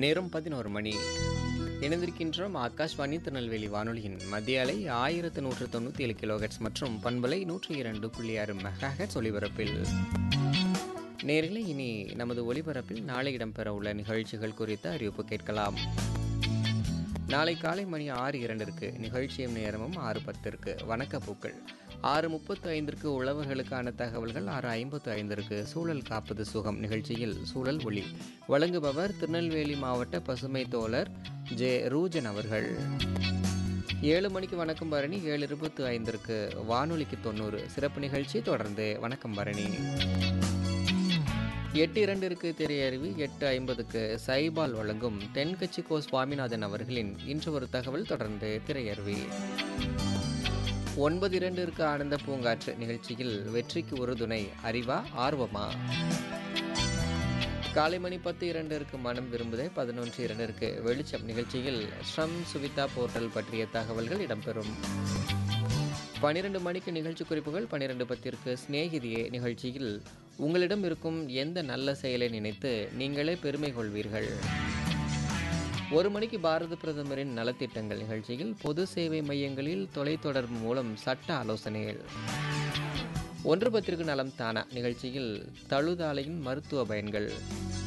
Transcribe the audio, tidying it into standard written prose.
நேரம் 11 மணி. இணைந்திருக்கின்றோம் ஆகாஷ்வாணி திருநெல்வேலி வானொலியின் மத்திய அலை 1197 கிலோஹெர்ட்ஸ் மற்றும் பண்பலை 102.6 மெகாஹெர்ட்ஸ் ஒலிபரப்பில். நேரில் இனி நமது ஒலிபரப்பில் நாளை இடம்பெற உள்ள நிகழ்ச்சிகள் குறித்த அறிவிப்பு கேட்கலாம். நாளை காலை மணி 6:02 நிகழ்ச்சியும் நேரமும் 6:10 வணக்கப்பூக்கள், 6:35 உழவர்களுக்கான தகவல்கள், 6:55 சூழல் காப்பது சுகம் நிகழ்ச்சியில் சூழல் ஒளி வழங்குபவர் திருநெல்வேலி மாவட்ட பசுமை தோழர் ஜே ரூஜன் அவர்கள். 7 மணிக்கு வணக்கம் பரணி, 7:25 வானொலிக்கு 90 சிறப்பு நிகழ்ச்சி தொடர்ந்து வணக்கம் பரணி. 8:02 திரையறிவி, 8:50 சைபால் வழங்கும் தென்கட்சி கோ சுவாமிநாதன் அவர்களின் இன்று ஒரு தகவல் தொடர்ந்து திரையறிவி. 9:02 ஆனந்த பூங்காற்று நிகழ்ச்சியில் வெற்றிக்கு ஒரு துணை, அறிவா ஆர்வமா. காலை மணி 10:02 மனம் விரும்புதே, 11:02 வெளிச்சம் நிகழ்ச்சியில் ஸ்ரம் சுவிதா போர்ட்டல் பற்றிய தகவல்கள் இடம்பெறும். 12 மணிக்கு நிகழ்ச்சி குறிப்புகள், 12:10 சிநேகிதியே நிகழ்ச்சியில் உங்களிடம் இருக்கும் எந்த நல்ல செயலை நினைத்து நீங்களே பெருமை கொள்வீர்கள். 1 மணிக்கு பாரத பிரதமரின் நலத்திட்டங்கள் நிகழ்ச்சியில் பொது சேவை மையங்களில் தொலைத்தொடர்பு மூலம் சட்ட ஆலோசனைகள். 1:10 நலம் தானா நிகழ்ச்சியில் தழுதாலையின் மருத்துவ பயன்கள்.